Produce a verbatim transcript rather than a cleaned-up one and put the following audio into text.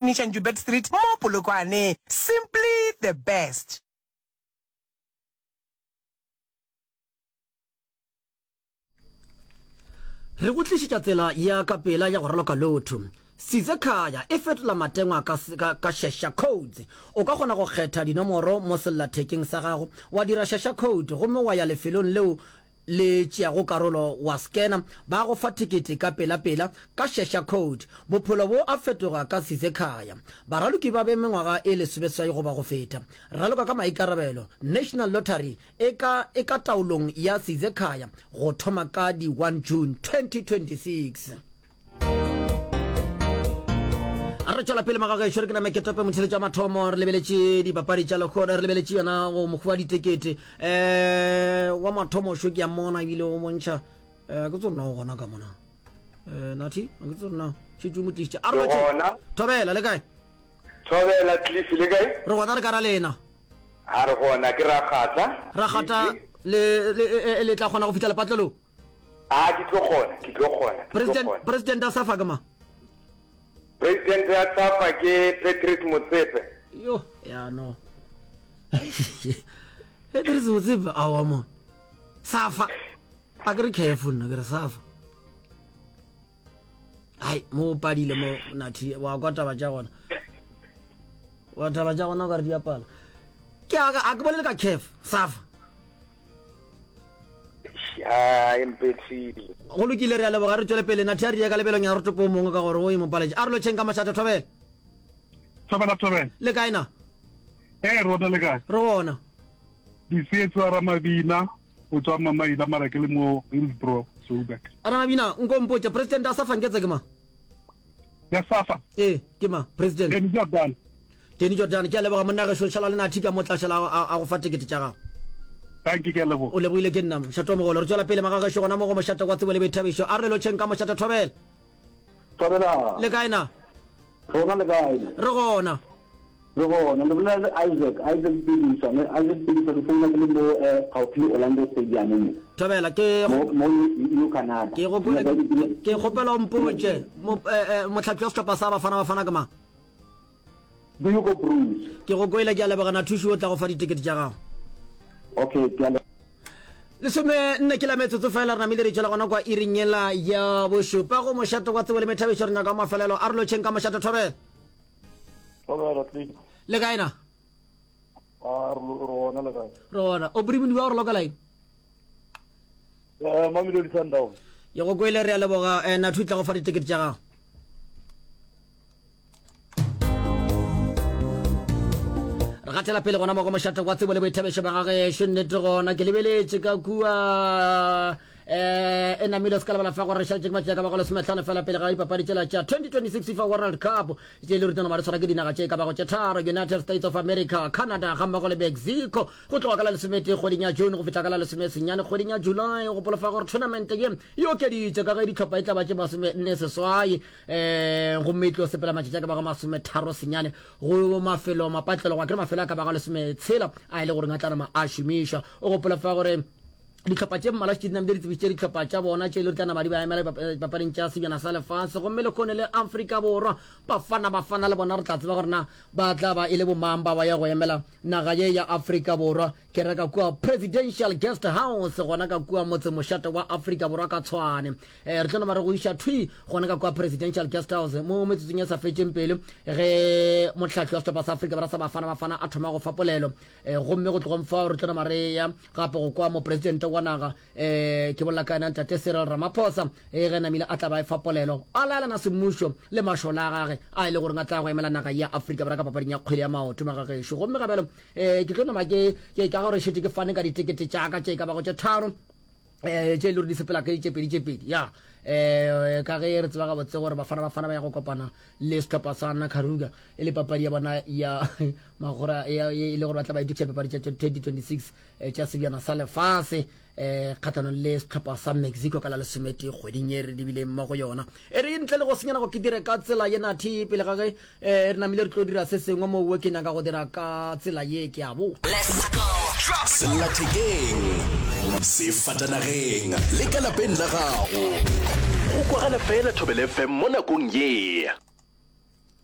Furniture Joburg Street, mo Polokwane. Simply the best. Re go tlisitša tsela ya ka pela ya go raloka lotho Sizekhaya e fetola matengwa ka ka shesha codes o ka gona go kgetha dinomoro mo sellathekeng sa gago wa dira shesha code gomme wa ya lefelong leo le tšeago karolo wa scanner ba go fa ticket ka pela pela ka shesha code bophelo bo a fetoga ka Sizekhaya baraloki ba be mengwaga e le sebeswa go ba go feta raloka ka maikarabelo National Lottery e ka e ka taolong ya Sizekhaya go thoma ka di one June twenty twenty-six. Re tšwela pele magagetšo re ke name ke tope motheletša mathomo re lebeletše dipapadi tša lekgona re lebeletše yona go mokgwa ditekete um wa mathomo šo ke ya mona ebile o montšha um ke tsona go gona ka mona um nathi ke tsona šetše mo tlišitše a thobela le kae thobela Cliff le kae re gona re ka ra lena a re gona ke Ragata Ragata le le tla kgona go fitlha lepatlelo a ke tlo kgona ke tlo kgona president president a safa ka ma President ya Safa ke Patrick Motsepe. Yo, ya no. Patrick Motsepe awa mo. Safa. Agri careful na gra Safa. Ai, mo padile mo nathi wa kwata ba ja gona. Wa ta ba ja gona ga re dia pala. Ke aga a ke bolele ka careful Safa. Ya empathy. Go lokile re a leboga re tswele pele nathi a re ya ka lebelong ya re topo mongwe ka gore o imo palaje a re lo tšheng ka mašata thobela thobela thobela le kae na eh rona le kae re bona di setso ra mabina o tswa mamaila mara ke le mo Hillsborough Joburg ara mabina nko mpotša president a safa nketse ke ma ya Safa eh ke ma president Denny Jordan Denny Jordan ke a leboga monna ge šošala le nathi ka motlašala a go fa tikete tša gago thank you ke lebo o leboile ke nna mošato mogolo re tswela pele magagetšo gona mo go mošata kwa tsebo le boithabišo a re lo tšheng ka mošata thobela thobela le kae na rona le kae re gona re gona le bolela Isaac Isaac Pidisa ne Isaac Pidisa re fona le mo Gaufi Orlando Stadium mo thobela ke mo mo Canada ke go ke gopela mpotše mo motlhapi wa setlhopha sa bafana bafana ka ma Buyuko Bruce ke go koela ke a leboga na thuši o tla go fa ditekete tša gago okay ke a lesome nne ke la metsotso fela re namile re tšela gona kwa iringela ya bošupa go mošato kwa tsebo le methabišo re nyaka mafelelo a re lo tšheng ka mošato thobela le kae na re ona o borimodi wa gore lokalaeng ye go koele re a leboga um natho tla go fa ditekete tša gago re gatela pele gona mo go mošata kwa tsebo le boithabišo ba gagešo nnete gona ke lebeletše ka kua eh e namile se ka lebala fa gore šaletše ke matšea ka bago lesometlhano fela pele ga dipapadi tšela tša twenty twenty-six FIFA World Cup tše le rutana mare tshwara ke dinaga tše ka bago tše tharo United States of America Canada ga mmogo le Mexico go tloga ka la lesomete kgweding ya June go fihla ka la lesome senyane kgweding ya July go polofa gore tournament ye e okeditše ka ge ditlhopha e tla ba tše masome nne seswai um gomme e tlo sepela matšatši ka bago masome tharo senyane go mafelo mapatlelo go a kry mafelo a ka bago lesome tshela a e le gore ngatlanama a šomišwa o go polofa gore ditlhopha tše mmala tše dinamile di tsebitše ditlhopha tša bona tše e le tana madi ba emela papading tša sebjana sa lefase gomme le kgone le Afrika Borwa bafana bafana le bona re tla tseba gorena ba tla ba e le bomang ba ba ya go emela naga ye ya Afrika Borwa ke reka kua Presidential Guest House gona ka kua motse mošata wa Afrika Borwa ka tshwane um re tlo nomare go iša thui gona ka kua Presidential Guest House mo metsotsong ya sa fetšeng pele ge motlhatlhi wa setlhopha sa Afrika Borwa sa bafana bafana a thoma go fa polelo um gomme go tlogo mfa re tlo nomare ya gape go kwa mo president wa naga eh ke bolla kana ntate Cyril Ramaphosa e ge namile a tla ba e fa polelo a lalana semmušo le mašola a gage a e le gore ngatla go emela naga ya Afrika Borwa ka papading ya kgwele ya maoto magagešo gomme gabelo um ke tlo noma ke ka gore šete ke fane ka ditekete tšaka tše ka bago tše tharo um tše e le gore di sepela ka ditšepedi tšepedi ya um ka ge re tseba gabotse gore bafana bafana ba ya go kopana le setlhopha sa Nakharuga e le papadi ya bona ya magora e le gore ba tla ba editše papadi tša twenty twenty-six tša sebjana sa lefase um kgathanong le setlhopha sa Mexico ka la lesomete kgweding e re dibileng mo go yona e re ntle le go senyana go ke dire ka tsela ye nathi pele ga ge re namile re tlo dira se sengwe mo we ke nyaka go dira ka tsela ye ke a bo sellathekeng sefatanageng le ka lapeng la gago go kwagala fela Thobela F M mo nakong ye